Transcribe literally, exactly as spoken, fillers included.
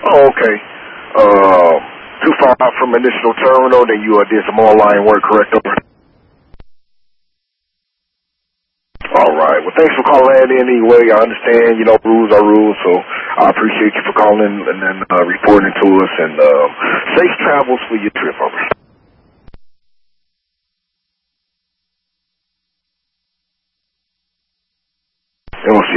Oh, okay. Uh, too far out from initial terminal, then you uh, did some online work, correct? Over. All right. Well, thanks for calling in anyway. I understand, you know, rules are rules, so I appreciate you for calling and then uh, reporting to us. And uh, safe travels for your trip, over. And we'll see